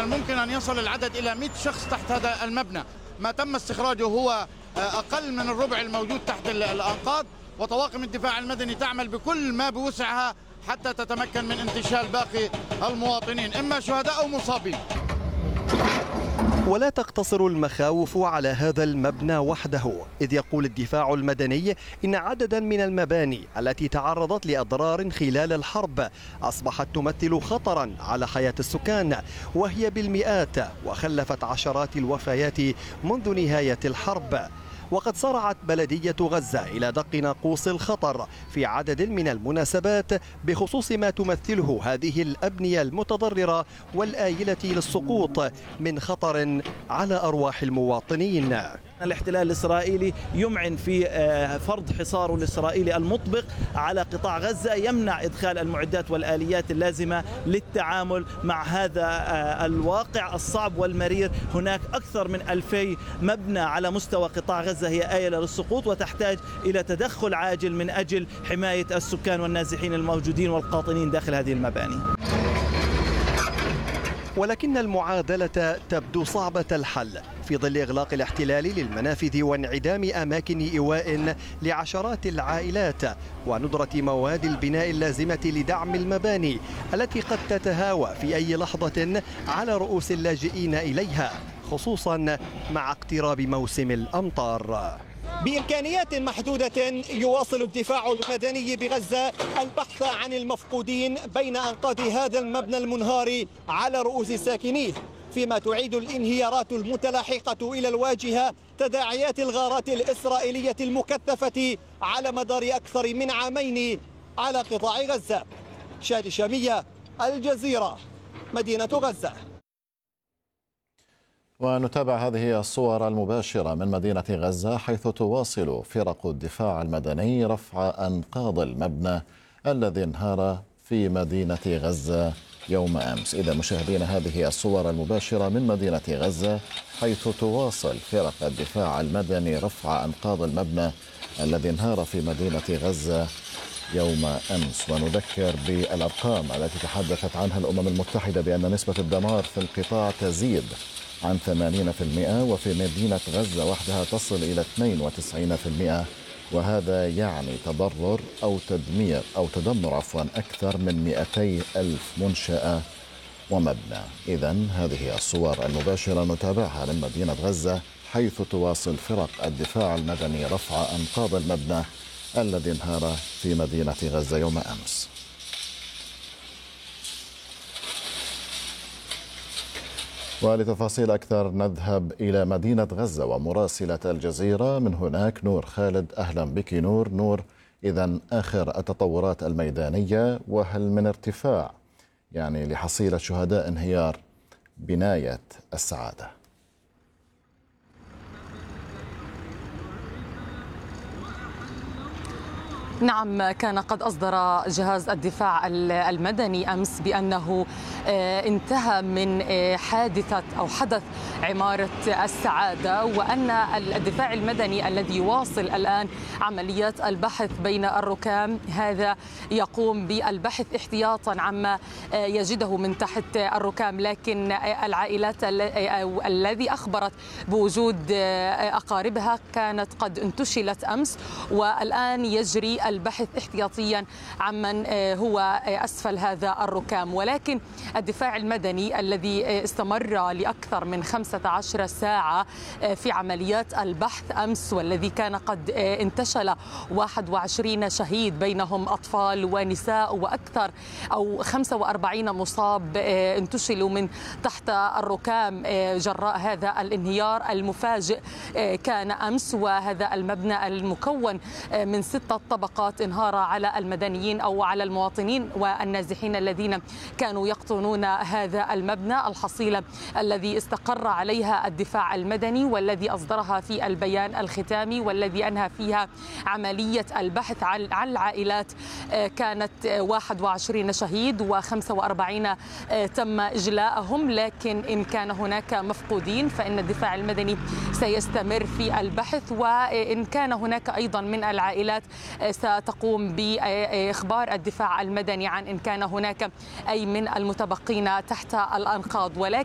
الممكن أن يصل العدد إلى 100 شخص تحت هذا المبنى. ما تم استخراجه هو أقل من الربع الموجود تحت الأنقاض، وطواقم الدفاع المدني تعمل بكل ما بوسعها حتى تتمكن من انتشال باقي المواطنين، إما شهداء أو مصابين. ولا تقتصر المخاوف على هذا المبنى وحده، إذ يقول الدفاع المدني إن عددا من المباني التي تعرضت لأضرار خلال الحرب أصبحت تمثل خطرا على حياة السكان، وهي بالمئات، وخلفت عشرات الوفيات منذ نهاية الحرب. وقد صرعت بلدية غزة إلى دق ناقوس الخطر في عدد من المناسبات بخصوص ما تمثله هذه الأبنية المتضررة والآيلة للسقوط من خطر على أرواح المواطنين. الاحتلال الإسرائيلي يمعن في فرض حصاره الإسرائيلي المطبق على قطاع غزة، يمنع إدخال المعدات والآليات اللازمة للتعامل مع هذا الواقع الصعب والمرير. هناك أكثر من 2000 مبنى على مستوى قطاع غزة هي آيلة للسقوط، وتحتاج إلى تدخل عاجل من أجل حماية السكان والنازحين الموجودين والقاطنين داخل هذه المباني. ولكن المعادلة تبدو صعبة الحل في ظل إغلاق الاحتلال للمنافذ وانعدام أماكن إيواء لعشرات العائلات وندرة مواد البناء اللازمة لدعم المباني التي قد تتهاوى في أي لحظة على رؤوس اللاجئين إليها، خصوصا مع اقتراب موسم الأمطار. بإمكانيات محدودة يواصل الدفاع المدني بغزة البحث عن المفقودين بين أنقاض هذا المبنى المنهار على رؤوس ساكنيه، فيما تعيد الانهيارات المتلاحقة إلى الواجهة تداعيات الغارات الإسرائيلية المكثفة على مدار أكثر من عامين على قطاع غزة. شادي شامية، الجزيرة، مدينة غزة. ونتابع هذه الصور المباشرة من مدينة غزة، حيث تواصل فرق الدفاع المدني رفع أنقاض المبنى الذي انهار في مدينة غزة يوم أمس. إذا مشاهدين هذه الصور المباشرة من مدينة غزة، حيث تواصل فرق الدفاع المدني رفع أنقاض المبنى الذي انهار في مدينة غزة يوم أمس. ونذكر بالأرقام التي تحدثت عنها الأمم المتحدة بأن نسبة الدمار في القطاع تزيد عن 80%، وفي مدينة غزة وحدها تصل إلى 92%، وهذا يعني تضرر أو تدمر أكثر من 200 ألف منشأة ومبنى. إذن هذه الصور المباشرة نتابعها من مدينة غزة، حيث تواصل فرق الدفاع المدني رفع أنقاض المبنى الذي انهار في مدينة غزة يوم أمس. ولتفاصيل أكثر نذهب إلى مدينة غزة ومراسلة الجزيرة من هناك نور خالد. أهلا بك نور. إذن آخر التطورات الميدانية، وهل من ارتفاع لحصيلة شهداء انهيار بناية السعادة؟ نعم، كان قد أصدر جهاز الدفاع المدني أمس بأنه انتهى من حدث عمارة السعادة، وأن الدفاع المدني الذي يواصل الآن عمليات البحث بين الركام هذا يقوم بالبحث احتياطا عما يجده من تحت الركام. لكن العائلات الذي أخبرت بوجود أقاربها كانت قد انتشلت أمس، والآن يجري البحث احتياطيا عمن هو أسفل هذا الركام. ولكن الدفاع المدني الذي استمر لأكثر من 15 ساعة في عمليات البحث أمس، والذي كان قد انتشل 21 شهيد بينهم أطفال ونساء، وأكثر أو 45 مصاب انتشلوا من تحت الركام جراء هذا الانهيار المفاجئ كان أمس. وهذا المبنى المكون من 6 طبقات انهار على المدنيين أو على المواطنين والنازحين الذين كانوا يقطنون هذا المبنى. الحصيلة الذي استقر عليها الدفاع المدني والذي أصدرها في البيان الختامي والذي أنهى فيها عملية البحث عن العائلات كانت 21 شهيد و45 تم إجلاءهم. لكن إن كان هناك مفقودين فإن الدفاع المدني سيستمر في البحث، وإن كان هناك أيضا من العائلات ستقوم بإخبار الدفاع المدني عن إن كان هناك أي من المتبقين تحت الأنقاض. ولكن